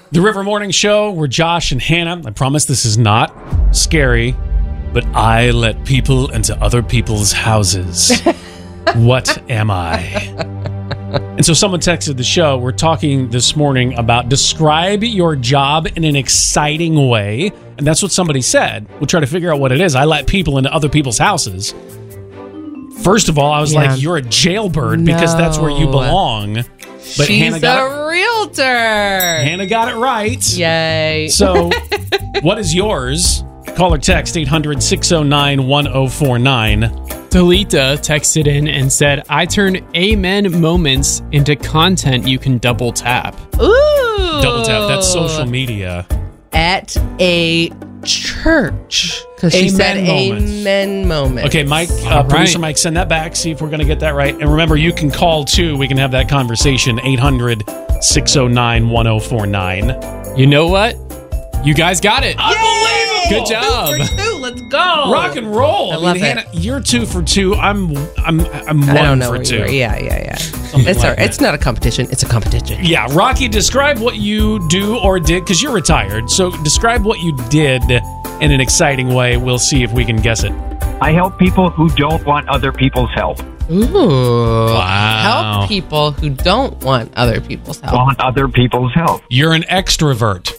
The River Morning Show, we're Josh and Hannah. I promise this is not scary, but I let people into other people's houses. What am I? And so someone texted the show. We're talking this morning about describe your job in an exciting way. And that's what somebody said. We'll try to figure out what it is. I let people into other people's houses. First of all, I was like, you're a jailbird because that's where you belong. But She's Hannah got a realtor. Hannah got it right. Yay. So, what is yours? Call or text 800-609-1049. Talita texted in and said, I turn amen moments into content you can double tap. Ooh. Double tap. That's social media. At a church. Because she said amen moment. Okay, Mike, producer Mike, send that back. See if we're going to get that right. And remember, you can call too. We can have that conversation. 800-609-1049. You know what? You guys got it. Unbelievable. Good job. 2 for 2. Let's go. Rock and roll. I love it. Hannah, you're 2 for 2. I'm 1 for 2. Yeah. It's it's not a competition. It's a competition. Yeah, Rocky, describe what you do or did, because you're retired. So describe what you did in an exciting way. We'll see if we can guess it. I help people who don't want other people's help. Ooh. Wow. Help people who don't want other people's help. Want other people's help. You're an extrovert.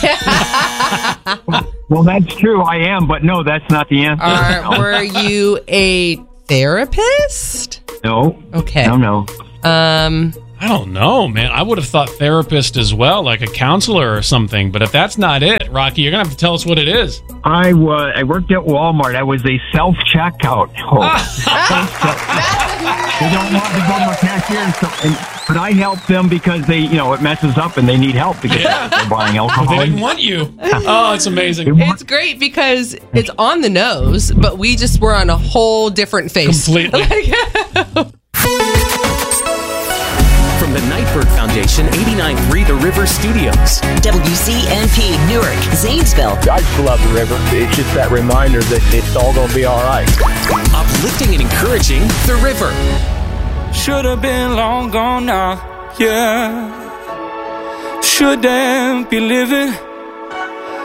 Well, that's true. I am, but no, that's not the answer. Were you a therapist? No. Okay. No. I don't know, man. I would have thought therapist as well, like a counselor or something. But if that's not it, Rocky, you're going to have to tell us what it is. I worked at Walmart. I was a self-checkout host. They don't want to go to a cashier, but I help them because they, it messes up and they need help to get they're buying alcohol. They didn't want you. Oh, it's amazing. It's great because it's on the nose, but we just were on a whole different face. Completely. From the Nightbird Foundation, 89.3 The River Studios. WCNP, Newark, Zanesville. I just love the river. It's just that reminder that it's all going to be all right. Uplifting and encouraging The River. Should have been long gone now, yeah. Shouldn't be living